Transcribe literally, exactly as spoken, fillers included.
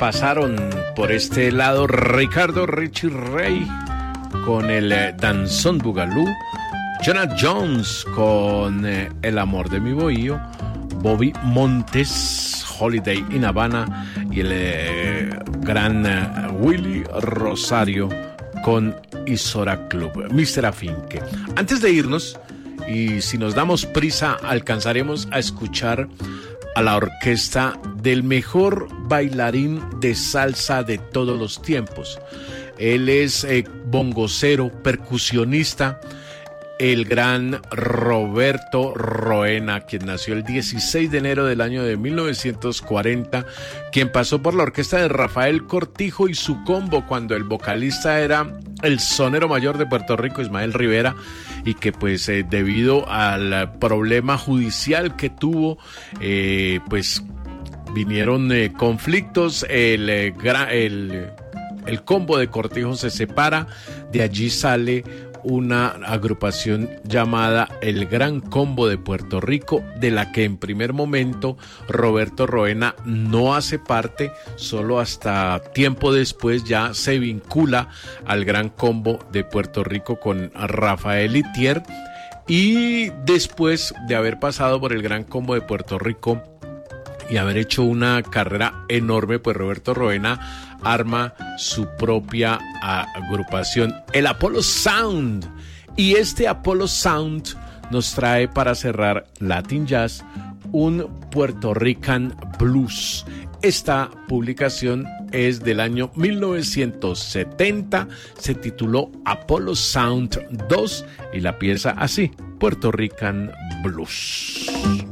pasaron por este lado Ricardo Richie Ray con el eh, Danzón Bugalú, Jonah Jones con eh, El amor de mi bohío, Bobby Montes, Holiday in Havana, y el eh, gran eh, Willy Rosario con Isora Club, mister Afinque. Antes de irnos, y si nos damos prisa, alcanzaremos a escuchar a la orquesta del mejor bailarín de salsa de todos los tiempos. Él es eh, bongocero, percusionista, el gran Roberto Roena, quien nació el dieciséis de enero del año de mil novecientos cuarenta, quien pasó por la orquesta de Rafael Cortijo y su combo cuando el vocalista era el sonero mayor de Puerto Rico, Ismael Rivera, y que pues eh, debido al problema judicial que tuvo, eh, pues vinieron eh, conflictos, el, eh, gra- el, el combo de Cortijo se separa, de allí sale una agrupación llamada El Gran Combo de Puerto Rico, de la que en primer momento Roberto Roena no hace parte, solo hasta tiempo después ya se vincula al Gran Combo de Puerto Rico con Rafael Itier, y después de haber pasado por el Gran Combo de Puerto Rico y haber hecho una carrera enorme, pues Roberto Roena arma su propia agrupación, el Apollo Sound, y este Apollo Sound nos trae para cerrar Latin Jazz un Puerto Rican Blues. Esta publicación es del año mil novecientos setenta, se tituló Apollo Sound dos y la pieza así, Puerto Rican Blues.